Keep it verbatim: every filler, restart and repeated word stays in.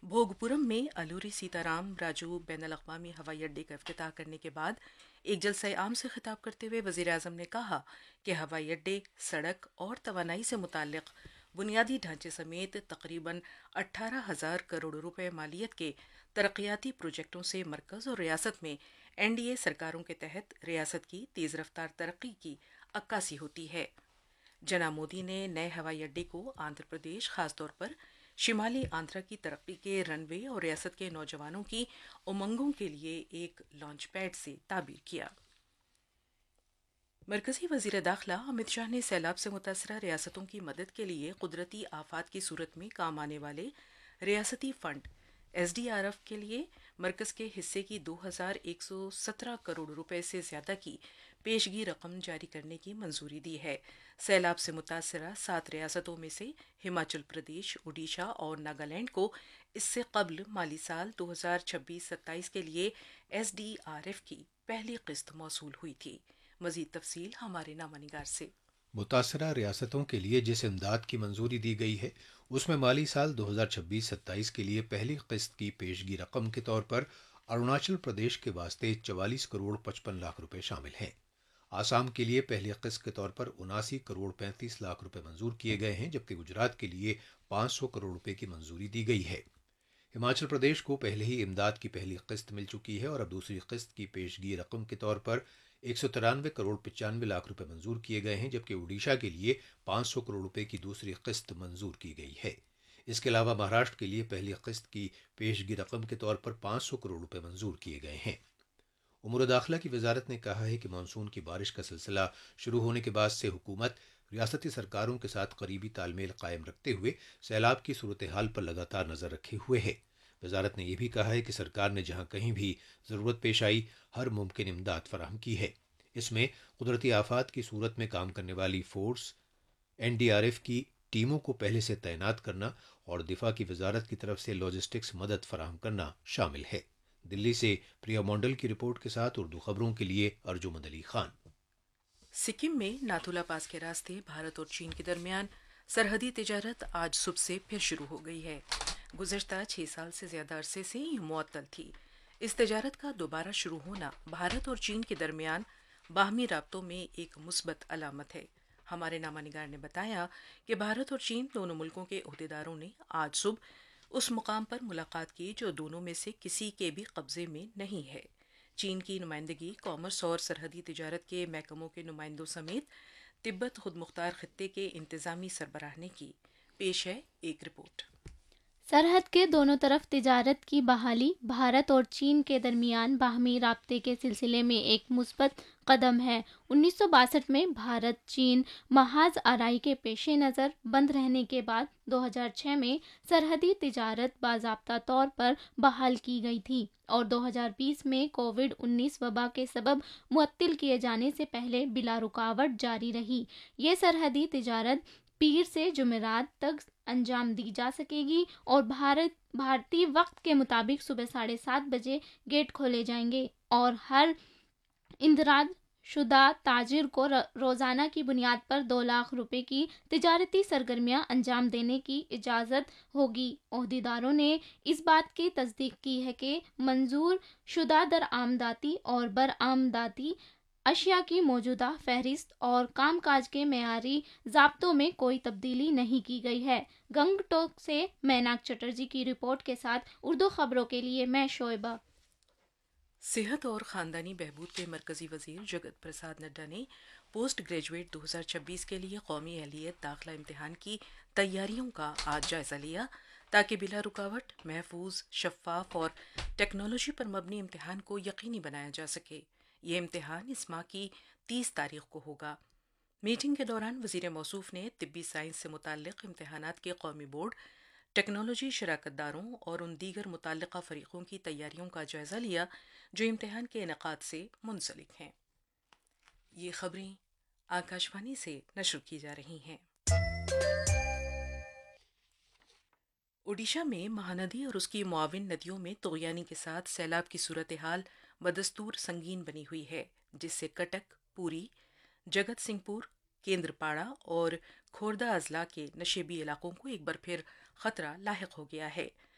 بھوگپورم میں الوری سیتارام راجو بین الاقوامی ہوائی اڈے کا افتتاح کرنے کے بعد ایک جلسہ عام سے خطاب کرتے ہوئے وزیر اعظم نے کہا کہ ہوائی اڈے، سڑک اور توانائی سے متعلق بنیادی ڈھانچے سمیت تقریباً اٹھارہ ہزار کروڑ روپے مالیت کے ترقیاتی پروجیکٹوں سے مرکز اور ریاست میں این ڈی اے سرکاروں کے تحت ریاست کی تیز رفتار ترقی کی عکاسی ہوتی ہے۔ جناب مودی نے نئے ہوائی اڈے کو آندھرا پردیش، خاص طور پر شمالی آندھرا کی ترقی کے رن وے اور ریاست کے نوجوانوں کی امنگوں کے لیے ایک لانچ پیڈ سے تعبیر کیا۔ مرکزی وزیر داخلہ امت شاہ نے سیلاب سے متاثرہ ریاستوں کی مدد کے لیے قدرتی آفات کی صورت میں کام آنے والے ریاستی fund S D R F کے لیے مرکز کے حصے کی دو ہزار ایک سو سترہ کروڑ روپے سے زیادہ کی پیشگی رقم جاری کرنے کی منظوری دی ہے۔ سیلاب سے متاثرہ سات ریاستوں میں سے ہماچل پردیش، اڈیشہ اور ناگالینڈ کو اس سے قبل مالی سال دو ہزار چھبیس ستائیس کے لیے ایس ڈی آر ایف کی پہلی قسط موصول ہوئی تھی۔ مزید تفصیل ہمارے نامہ نگار سے۔ متاثرہ ریاستوں کے لیے جس امداد کی منظوری دی گئی ہے اس میں مالی سال دو ہزار چھبیس ستائیس کے لیے پہلی قسط کی پیشگی رقم کے طور پر اروناچل پردیش کے واسطے چوالیس کروڑ پچپن لاکھ روپے شامل ہیں۔ آسام کے لیے پہلی قسط کے طور پر اناسی کروڑ پینتیس لاکھ روپے منظور کیے گئے ہیں، جبکہ گجرات کے لیے پانچ سو کروڑ روپے کی منظوری دی گئی ہے۔ ہماچل پردیش کو پہلے ہی امداد کی پہلی قسط مل چکی ہے اور اب دوسری قسط کی پیشگی رقم کے طور پر ایک سو ترانوے کروڑ پچانوے لاکھ روپے منظور کیے گئے ہیں، جبکہ اڈیشہ کے لیے پانچ سو کروڑ روپے کی دوسری قسط منظور کی گئی ہے۔ اس کے علاوہ مہاراشٹر کے لیے پہلی قسط کی پیشگی رقم کے طور پر پانچ سو کروڑ روپے منظور کیے گئے ہیں۔ امور داخلہ کی وزارت نے کہا ہے کہ مانسون کی بارش کا سلسلہ شروع ہونے کے بعد سے حکومت ریاستی سرکاروں کے ساتھ قریبی تال میل قائم رکھتے ہوئے سیلاب کی صورتحال پر لگاتار نظر رکھے ہوئے ہے۔ وزارت نے یہ بھی کہا ہے کہ سرکار نے جہاں کہیں بھی ضرورت پیش آئی ہر ممکن امداد فراہم کی ہے۔ اس میں قدرتی آفات کی صورت میں کام کرنے والی force, N D R F کی ٹیموں کو پہلے سے تعینات کرنا اور دفاع کی وزارت کی طرف سے لاجسٹکس مدد فراہم کرنا شامل ہے۔ دلی سے پریا مونڈل کی رپورٹ کے ساتھ اردو خبروں کے لیے ارجمند علی خان۔ سکم میں ناتھولا پاس کے راستے بھارت اور چین کے درمیان سرحدی تجارت آج صبح سے پھر شروع ہو گئی ہے۔ گزشتہ چھ سال سے زیادہ عرصے سے یہ معطل تھی۔ اس تجارت کا دوبارہ شروع ہونا بھارت اور چین کے درمیان باہمی رابطوں میں ایک مثبت علامت ہے۔ ہمارے نامہ نگار نے بتایا کہ بھارت اور چین دونوں ملکوں کے عہدیداروں نے آج صبح اس مقام پر ملاقات کی جو دونوں میں سے کسی کے بھی قبضے میں نہیں ہے۔ چین کی نمائندگی کامرس اور سرحدی تجارت کے محکموں کے نمائندوں سمیت تبت خود مختار خطے کے انتظامی سربراہ نے کی۔ پیش ہے ایک رپورٹ۔ سرحد کے دونوں طرف تجارت کی بحالی بھارت اور چین کے درمیان باہمی رابطے کے سلسلے میں ایک مثبت قدم ہے۔ انیس سو باسٹھ میں بھارت چین محاذ آرائی کے پیش نظر بند رہنے کے بعد دو ہزار چھ میں سرحدی تجارت باضابطہ طور پر بحال کی گئی تھی اور دو ہزار بیس میں کووڈ انیس وبا کے سبب معطل کیے جانے سے پہلے بلا رکاوٹ جاری رہی۔ یہ سرحدی تجارت پیر سے جمعرات تک انجام دی جا سکے گی اور بھارت بھارتی وقت کے مطابق صبح ساڑھے سات بجے گیٹ کھولے جائیں گے اور ہر اندراج شدہ تاجر کو روزانہ کی بنیاد پر دو لاکھ روپے کی تجارتی سرگرمیاں انجام دینے کی اجازت ہوگی۔ عہدیداروں نے اس بات کی تصدیق کی ہے کہ منظور شدہ درآمداتی اور برآمداتی اشیاء کی موجودہ فہرست اور کام کاج کے معیاری ضابطوں میں کوئی تبدیلی نہیں کی گئی ہے۔ گنگٹوک سے میناک چٹرجی کی رپورٹ کے ساتھ اردو خبروں کے لیے میں شعیبہ۔ صحت اور خاندانی بہبود کے مرکزی وزیر جگت پرساد نڈا نے پوسٹ گریجویٹ دو ہزار چھبیس کے لیے قومی اہلیت داخلہ امتحان کی تیاریوں کا آج جائزہ لیا تاکہ بلا رکاوٹ، محفوظ، شفاف اور ٹیکنالوجی پر مبنی امتحان کو یقینی بنایا جا سکے۔ یہ امتحان اس ماہ کی تیس تاریخ کو ہوگا۔ میٹنگ کے دوران وزیر موصوف نے طبی سائنس سے متعلق امتحانات کے قومی بورڈ، ٹیکنالوجی شراکت داروں اور ان دیگر متعلقہ فریقوں کی تیاریوں کا جائزہ لیا جو امتحان کے انعقاد سے منسلک ہیں۔ یہ خبریں آکاشوانی سے نشر کی جا رہی ہیں۔ اڈیشہ میں مہاندی اور اس کی معاون ندیوں میں طغیانی کے ساتھ سیلاب کی صورتحال بدستور سنگین بنی ہوئی ہے، جس سے کٹک، پوری، جگت سنگھ پور، کیندر پاڑا اور کھوردہ اضلاع کے نشیبی علاقوں کو ایک بار پھر خطرہ لاحق ہو گیا ہے۔